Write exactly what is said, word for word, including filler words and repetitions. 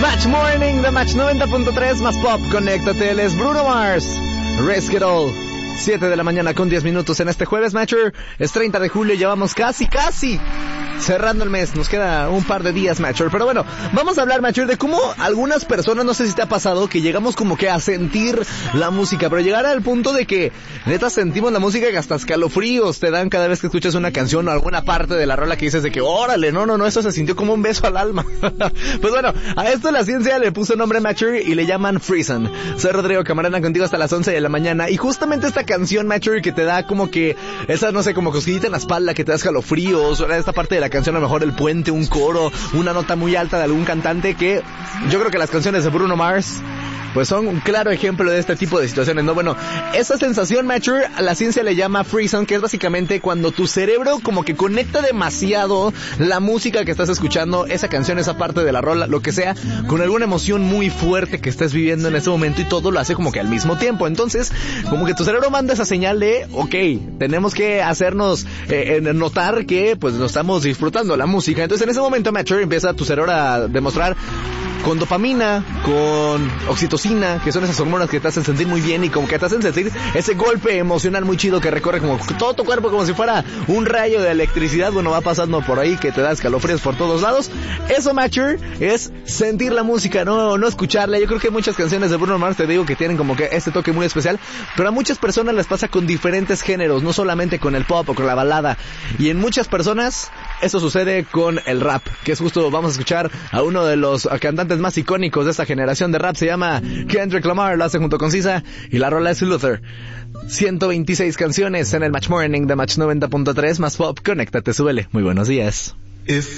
Match Morning de Match noventa punto tres más Pop. Conéctate, él es Bruno Mars. Risk It All. siete de la mañana con diez minutos en este jueves, Matcher. Es treinta de julio, llevamos casi, casi cerrando el mes. Nos queda un par de días, Matcher. Pero bueno, vamos a hablar, Matcher, de cómo algunas personas, no sé si te ha pasado, que llegamos como que a sentir la música, pero llegar al punto de que neta sentimos la música que hasta escalofríos te dan cada vez que escuchas una canción o alguna parte de la rola que dices de que, órale, no, no, no, eso se sintió como un beso al alma. Pues bueno, a esto la ciencia le puso nombre, Matcher, y le llaman Frisson. Soy Rodrigo Camarena, contigo hasta las once de la mañana, y justamente esta canción, Matcher, que te da como que esa, no sé, como cosquillita en la espalda, que te da escalofríos, o esta parte de la canción, a lo mejor el puente, un coro, una nota muy alta de algún cantante, que yo creo que las canciones de Bruno Mars pues son un claro ejemplo de este tipo de situaciones, ¿no? Bueno, esa sensación, Matcher, a la ciencia le llama frisson, que es básicamente cuando tu cerebro como que conecta demasiado la música que estás escuchando, esa canción, esa parte de la rola, lo que sea, con alguna emoción muy fuerte que estés viviendo en ese momento, y todo lo hace como que al mismo tiempo. Entonces, como que tu cerebro manda esa señal de, ok, tenemos que hacernos eh, notar que pues nos estamos disfrutando la música. Entonces en ese momento, Matcher, empieza tu cerebro a demostrar con dopamina, con oxitocina, que son esas hormonas que te hacen sentir muy bien y como que te hacen sentir ese golpe emocional muy chido que recorre como todo tu cuerpo, como si fuera un rayo de electricidad. Bueno, va pasando por ahí, que te da escalofríos por todos lados. Eso, Matcher, es sentir la música, no, no escucharla. Yo creo que muchas canciones de Bruno Mars, te digo, que tienen como que este toque muy especial, pero a muchas personas les pasa con diferentes géneros, no solamente con el pop o con la balada. Y en muchas personas eso sucede con el rap, que es justo, vamos a escuchar a uno de los cantantes más icónicos de esta generación de rap. Se llama Kendrick Lamar, lo hace junto con Sisa, y la rola es Luther. ciento veintiséis canciones en el Match Morning de Match noventa punto tres más Pop. Conéctate, súbele. Muy buenos días. If